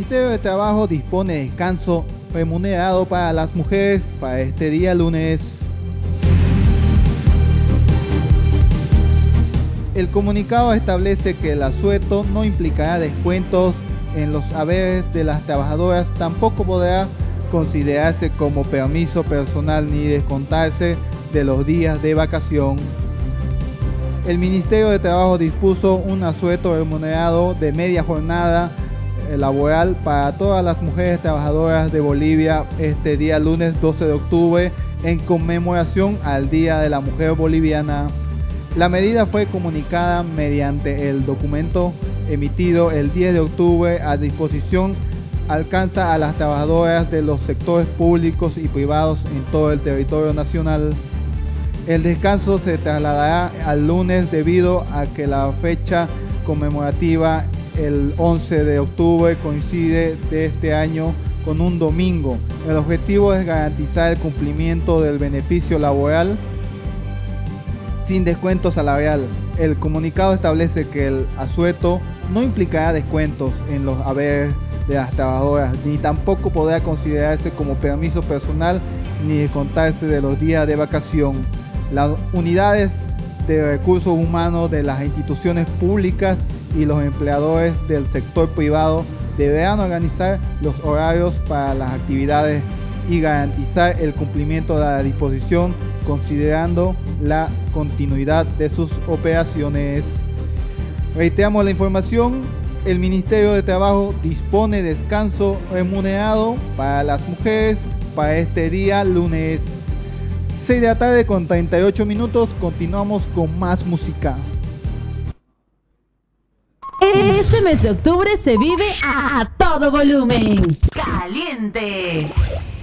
Ministerio de Trabajo dispone de descanso remunerado para las mujeres para este día lunes. El comunicado establece que el asueto no implicará descuentos en los haberes de las trabajadoras, tampoco podrá considerarse como permiso personal ni descontarse de los días de vacación. El Ministerio de Trabajo dispuso un asueto remunerado de media jornada laboral para todas las mujeres trabajadoras de Bolivia este día lunes 12 de octubre en conmemoración al Día de la Mujer Boliviana. La medida fue comunicada mediante el documento emitido el 10 de octubre. A disposición alcanza a las trabajadoras de los sectores públicos y privados en todo el territorio nacional. El descanso se trasladará al lunes debido a que la fecha conmemorativa, el 11 de octubre, coincide de este año con un domingo. El objetivo es garantizar el cumplimiento del beneficio laboral sin descuento salarial. El comunicado establece que el asueto no implicará descuentos en los haberes de las trabajadoras, ni tampoco podrá considerarse como permiso personal ni descontarse de los días de vacación. Las unidades de recursos humanos de las instituciones públicas y los empleadores del sector privado deberán organizar los horarios para las actividades y garantizar el cumplimiento de la disposición considerando la continuidad de sus operaciones. Reiteramos la información: el Ministerio de Trabajo dispone de descanso remunerado para las mujeres para este día lunes. 6 de la tarde con 38 minutos, continuamos con más música. Este mes de octubre se vive a todo volumen. ¡Caliente!